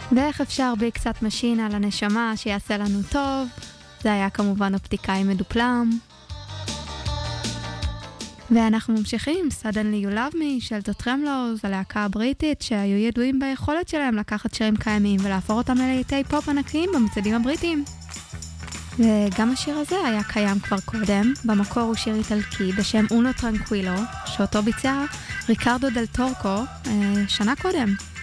ואיך אפשר בי קצת משין על הנשמה שיעשה לנו טוב. זה היה כמובן אופטיקאי מדופלם. ואנחנו ממשיכים, Suddenly You Love Me של The Tremlos, הלהקה הבריטית שהיו ידועים ביכולת שלהם לקחת שירים קיימים ולהפוך אותם ללהיטי פופ ענקיים במצעדים הבריטיים. וגם השיר הזה היה קיים כבר קודם, במקור הוא שיר איטלקי בשם אונו טרנקווילו, שאותו ביצע ריקרדו דל טורקו שנה קודם.